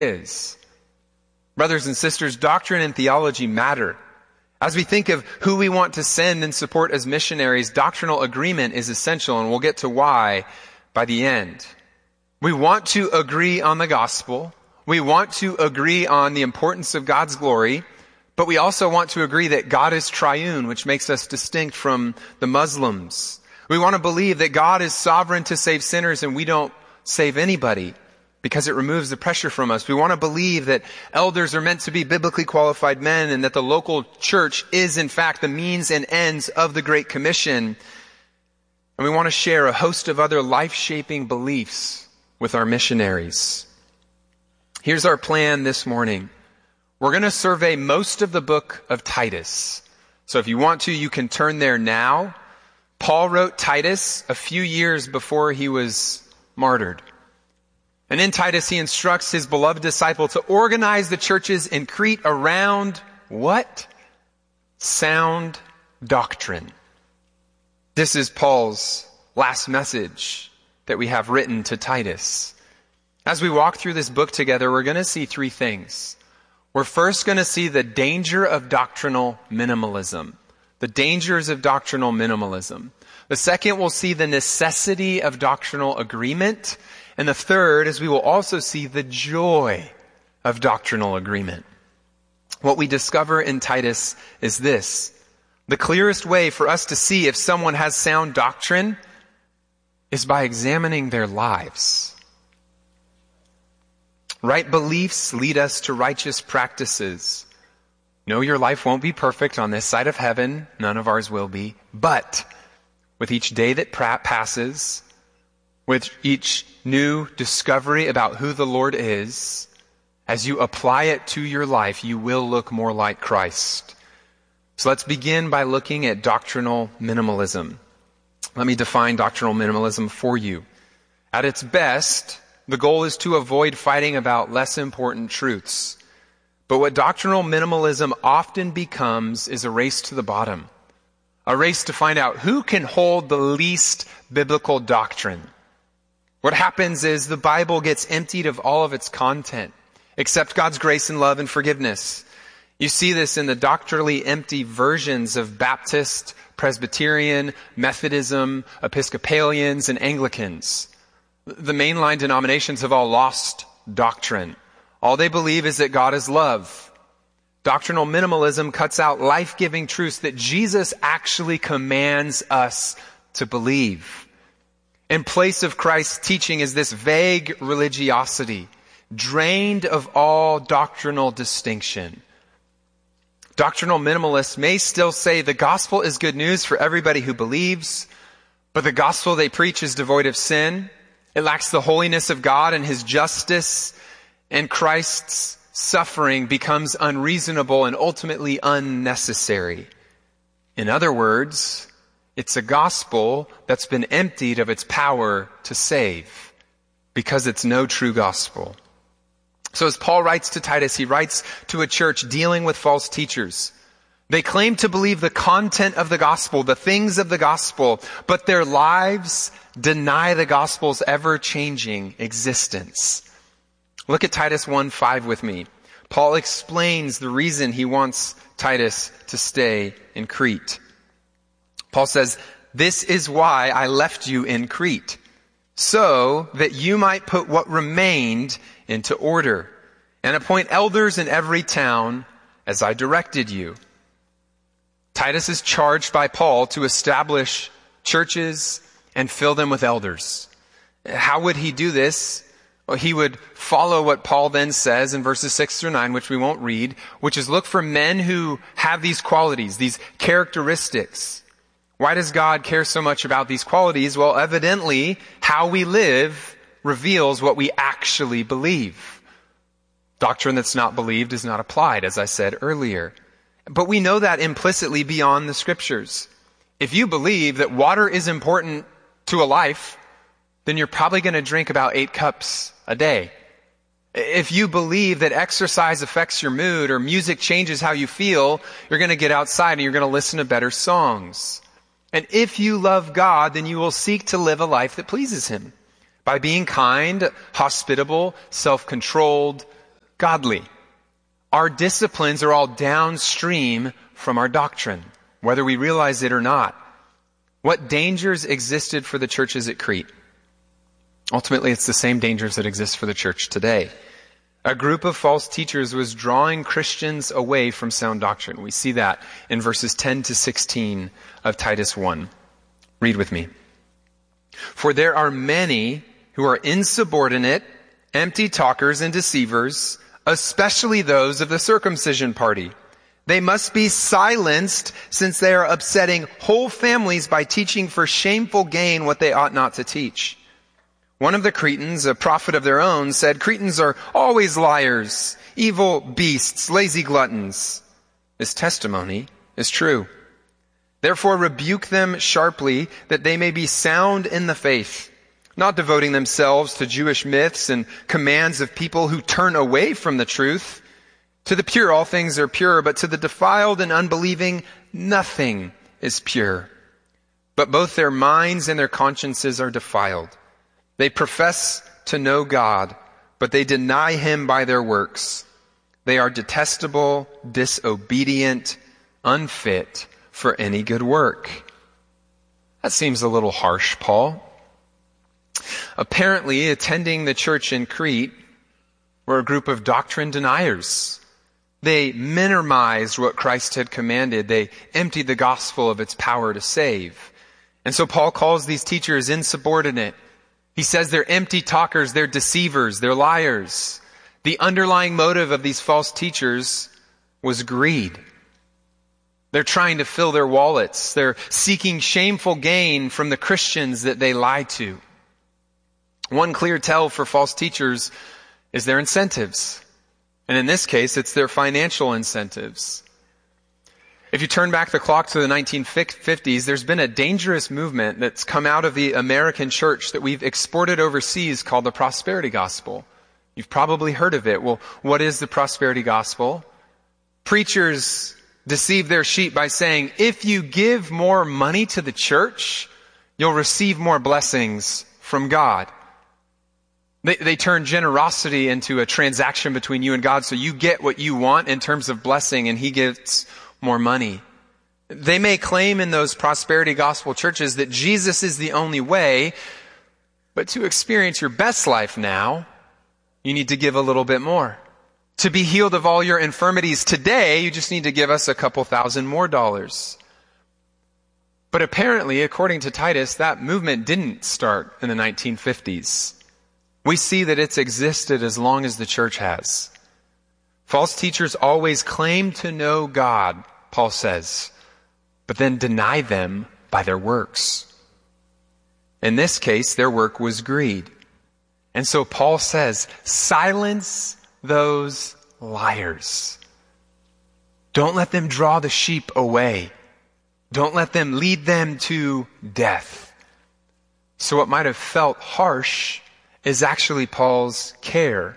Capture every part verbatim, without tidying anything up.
is. Brothers and sisters, doctrine and theology matter. As we think of who we want to send and support as missionaries, doctrinal agreement is essential, and we'll get to why by the end. We want to agree on the gospel. We want to agree on the importance of God's glory, but we also want to agree that God is triune, which makes us distinct from the Muslims. We want to believe that God is sovereign to save sinners and we don't save anybody because it removes the pressure from us. We want to believe that elders are meant to be biblically qualified men and that the local church is in fact the means and ends of the Great Commission. And we want to share a host of other life-shaping beliefs with our missionaries. Here's our plan this morning. We're going to survey most of the book of Titus. So if you want to, you can turn there now. Paul wrote Titus a few years before he was martyred. And in Titus, he instructs his beloved disciple to organize the churches in Crete around what? Sound doctrine. This is Paul's last message that we have written to Titus. As we walk through this book together, we're going to see three things. We're first going to see the danger of doctrinal minimalism. The dangers of doctrinal minimalism. The second, we'll see the necessity of doctrinal agreement. And the third is we will also see the joy of doctrinal agreement. What we discover in Titus is this. The clearest way for us to see if someone has sound doctrine is by examining their lives. Right beliefs lead us to righteous practices. No, your life won't be perfect on this side of heaven. None of ours will be. But with each day that passes, with each new discovery about who the Lord is, as you apply it to your life, you will look more like Christ. So let's begin by looking at doctrinal minimalism. Let me define doctrinal minimalism for you. At its best, the goal is to avoid fighting about less important truths. But what doctrinal minimalism often becomes is a race to the bottom. A race to find out who can hold the least biblical doctrine. What happens is the Bible gets emptied of all of its content, except God's grace and love and forgiveness. You see this in the doctrinally empty versions of Baptist, Presbyterian, Methodism, Episcopalians, and Anglicans. The mainline denominations have all lost doctrine. All they believe is that God is love. Doctrinal minimalism cuts out life-giving truths that Jesus actually commands us to believe. In place of Christ's teaching is this vague religiosity, drained of all doctrinal distinction. Doctrinal minimalists may still say the gospel is good news for everybody who believes, but the gospel they preach is devoid of sin. It lacks the holiness of God and His justice, and Christ's suffering becomes unreasonable and ultimately unnecessary. In other words, it's a gospel that's been emptied of its power to save because it's no true gospel. So as Paul writes to Titus, he writes to a church dealing with false teachers. They claim to believe the content of the gospel, the things of the gospel, but their lives deny the gospel's ever-changing existence. Look at Titus one five with me. Paul explains the reason he wants Titus to stay in Crete. Paul says, "This is why I left you in Crete, so that you might put what remained into order, and appoint elders in every town as I directed you." Titus is charged by Paul to establish churches and fill them with elders. How would he do this? Well, he would follow what Paul then says in verses six through nine, which we won't read, which is look for men who have these qualities, these characteristics. Why does God care so much about these qualities? Well, evidently, how we live reveals what we actually believe. Doctrine that's not believed is not applied, as I said earlier. But we know that implicitly beyond the scriptures. If you believe that water is important to a life, then you're probably going to drink about eight cups a day. If you believe that exercise affects your mood or music changes how you feel, you're going to get outside and you're going to listen to better songs. And if you love God, then you will seek to live a life that pleases Him by being kind, hospitable, self-controlled, godly. Our disciplines are all downstream from our doctrine, whether we realize it or not. What dangers existed for the churches at Crete? Ultimately, it's the same dangers that exist for the church today. A group of false teachers was drawing Christians away from sound doctrine. We see that in verses ten to sixteen of Titus one. Read with me. For there are many who are insubordinate, empty talkers and deceivers, especially those of the circumcision party. They must be silenced, since they are upsetting whole families by teaching for shameful gain what they ought not to teach. One of the Cretans, a prophet of their own, said, Cretans are always liars, evil beasts, lazy gluttons. This testimony is true. Therefore rebuke them sharply, that they may be sound in the faith, not devoting themselves to Jewish myths and commands of people who turn away from the truth. To the pure all things are pure, but to the defiled and unbelieving nothing is pure. But both their minds and their consciences are defiled. They profess to know God, but they deny him by their works. They are detestable, disobedient, unfit for any good work. That seems a little harsh, Paul. Apparently, attending the church in Crete were a group of doctrine deniers. They minimized what Christ had commanded. They emptied the gospel of its power to save. And so Paul calls these teachers insubordinate. He says they're empty talkers, they're deceivers, they're liars. The underlying motive of these false teachers was greed. They're trying to fill their wallets. They're seeking shameful gain from the Christians that they lie to. One clear tell for false teachers is their incentives. And in this case, it's their financial incentives. If you turn back the clock to the nineteen fifties, there's been a dangerous movement that's come out of the American church that we've exported overseas called the prosperity gospel. You've probably heard of it. Well, what is the prosperity gospel? Preachers deceive their sheep by saying, if you give more money to the church, you'll receive more blessings from God. They, they turn generosity into a transaction between you and God, so you get what you want in terms of blessing and he gets more money. They may claim in those prosperity gospel churches that Jesus is the only way, but to experience your best life now, you need to give a little bit more. To be healed of all your infirmities today, you just need to give us a couple thousand more dollars. But apparently, according to Titus, that movement didn't start in the nineteen fifties. We see that it's existed as long as the church has. False teachers always claim to know God, Paul says, but then deny them by their works. In this case, their work was greed. And so Paul says, silence those liars. Don't let them draw the sheep away. Don't let them lead them to death. So what might have felt harsh is actually Paul's care.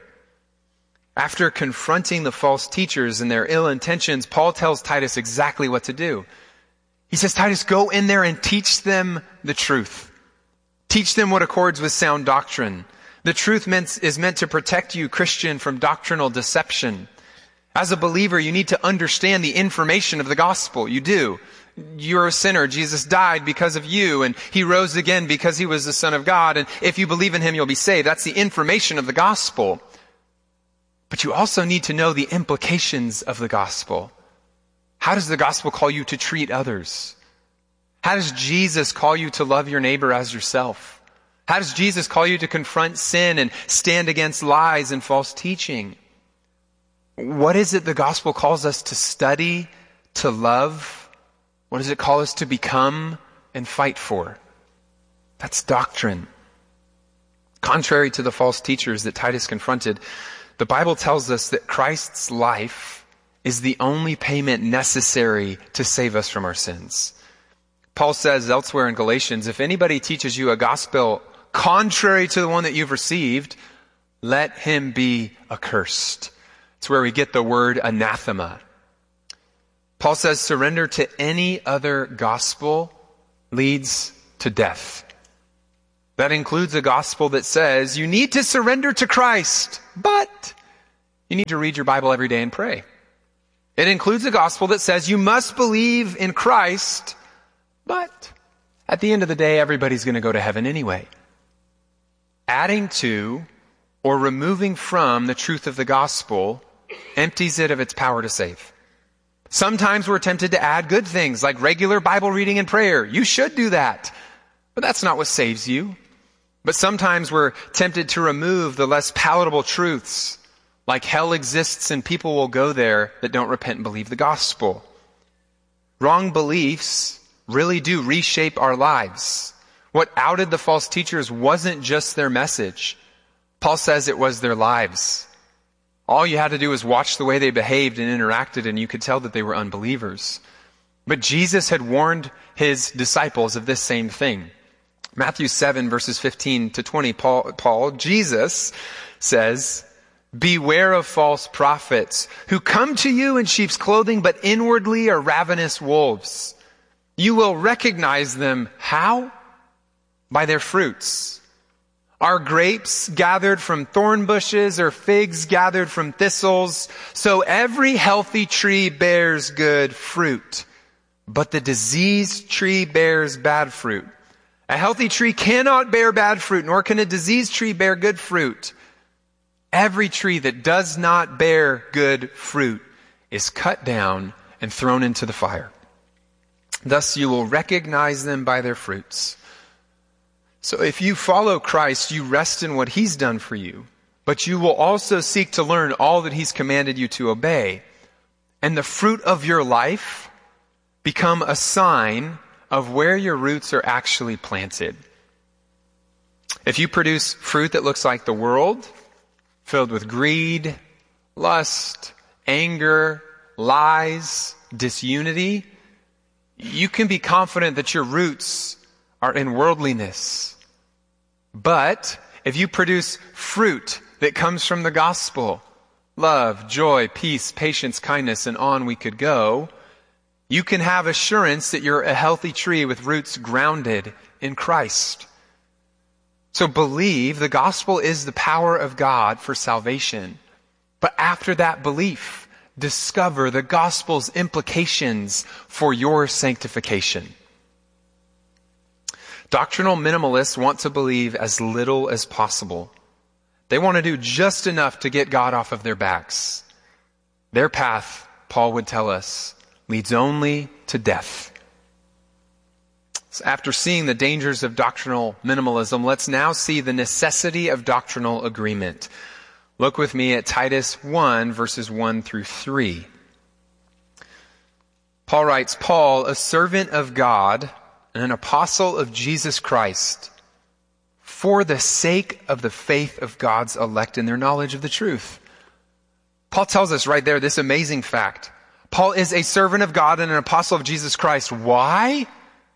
After confronting the false teachers and their ill intentions, Paul tells Titus exactly what to do. He says, Titus, go in there and teach them the truth. Teach them what accords with sound doctrine. The truth meant, is meant to protect you, Christian, from doctrinal deception. As a believer, you need to understand the information of the gospel. You do. You're a sinner. Jesus died because of you, and he rose again because he was the Son of God. And if you believe in him, you'll be saved. That's the information of the gospel. But you also need to know the implications of the gospel. How does the gospel call you to treat others? How does Jesus call you to love your neighbor as yourself? How does Jesus call you to confront sin and stand against lies and false teaching? What is it the gospel calls us to study, to love? What does it call us to become and fight for? That's doctrine. Contrary to the false teachers that Titus confronted, the Bible tells us that Christ's life is the only payment necessary to save us from our sins. Paul says elsewhere in Galatians, if anybody teaches you a gospel contrary to the one that you've received, let him be accursed. It's where we get the word anathema. Paul says surrender to any other gospel leads to death. That includes a gospel that says you need to surrender to Christ, but You need to read your Bible every day and pray. It includes a gospel that says you must believe in Christ, but at the end of the day, everybody's going to go to heaven anyway. Adding to or removing from the truth of the gospel empties it of its power to save. Sometimes we're tempted to add good things like regular Bible reading and prayer. You should do that. But that's not what saves you. But sometimes we're tempted to remove the less palatable truths, like hell exists and people will go there that don't repent and believe the gospel. Wrong beliefs really do reshape our lives. What outed the false teachers wasn't just their message. Paul says it was their lives. All you had to do was watch the way they behaved and interacted, and you could tell that they were unbelievers. But Jesus had warned his disciples of this same thing. Matthew seven, verses fifteen to twenty, Paul, Paul, Jesus says, "Beware of false prophets who come to you in sheep's clothing, but inwardly are ravenous wolves. You will recognize them." How? By their fruits. Are grapes gathered from thorn bushes or figs gathered from thistles? So every healthy tree bears good fruit, but the diseased tree bears bad fruit. A healthy tree cannot bear bad fruit, nor can a diseased tree bear good fruit. Every tree that does not bear good fruit is cut down and thrown into the fire. Thus you will recognize them by their fruits. So if you follow Christ, you rest in what he's done for you, but you will also seek to learn all that he's commanded you to obey. And the fruit of your life become a sign of where your roots are actually planted. If you produce fruit that looks like the world, filled with greed, lust, anger, lies, disunity, you can be confident that your roots are in worldliness. But if you produce fruit that comes from the gospel, love, joy, peace, patience, kindness, and on we could go, you can have assurance that you're a healthy tree with roots grounded in Christ. So believe the gospel is the power of God for salvation. But after that belief, discover the gospel's implications for your sanctification. Doctrinal minimalists want to believe as little as possible. They want to do just enough to get God off of their backs. Their path, Paul would tell us, leads only to death. So after seeing the dangers of doctrinal minimalism, let's now see the necessity of doctrinal agreement. Look with me at Titus one, verses one through three. Paul writes, "Paul, a servant of God and an apostle of Jesus Christ, for the sake of the faith of God's elect and their knowledge of the truth." Paul tells us right there this amazing fact. Paul is a servant of God and an apostle of Jesus Christ. Why?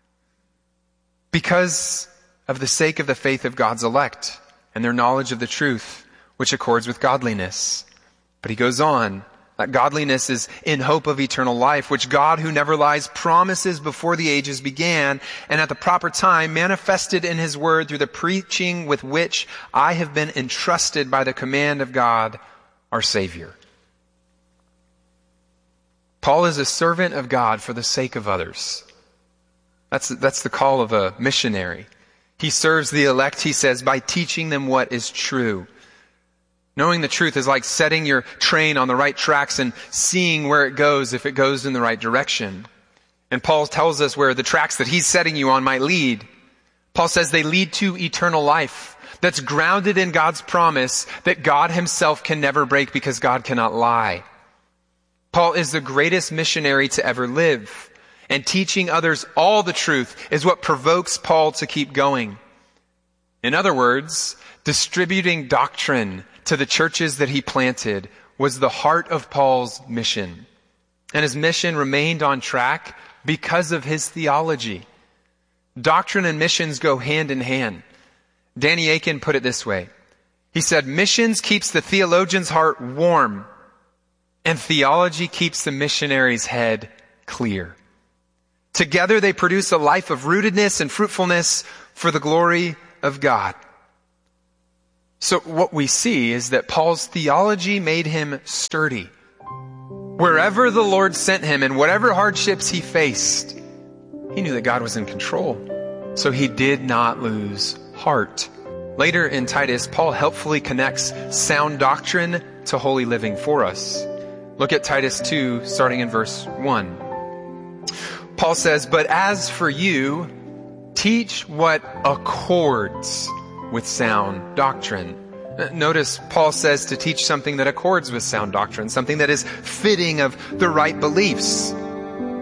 Because of the sake of the faith of God's elect and their knowledge of the truth, which accords with godliness. But he goes on, that godliness is in hope of eternal life, which God, who never lies, promises before the ages began, and at the proper time manifested in his word through the preaching with which I have been entrusted by the command of God, our Savior. Paul is a servant of God for the sake of others. That's, that's the call of a missionary. He serves the elect, he says, by teaching them what is true. Knowing the truth is like setting your train on the right tracks and seeing where it goes if it goes in the right direction. And Paul tells us where the tracks that he's setting you on might lead. Paul says they lead to eternal life that's grounded in God's promise that God himself can never break because God cannot lie. Paul is the greatest missionary to ever live, and teaching others all the truth is what provokes Paul to keep going. In other words, distributing doctrine to the churches that he planted was the heart of Paul's mission. And his mission remained on track because of his theology. Doctrine and missions go hand in hand. Danny Akin put it this way. He said, missions keeps the theologian's heart warm, and theology keeps the missionary's head clear. Together they produce a life of rootedness and fruitfulness for the glory of God. So what we see is that Paul's theology made him sturdy. Wherever the Lord sent him and whatever hardships he faced, he knew that God was in control. So he did not lose heart. Later in Titus, Paul helpfully connects sound doctrine to holy living for us. Look at Titus two, starting in verse one. Paul says, "But as for you, teach what accords with sound doctrine." Notice Paul says to teach something that accords with sound doctrine, something that is fitting of the right beliefs.